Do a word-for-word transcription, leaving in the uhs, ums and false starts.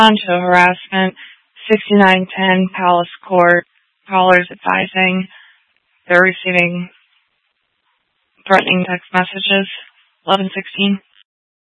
On to harassment, sixty-nine ten Palace Court, callers advising they're receiving threatening text messages, eleven sixteen.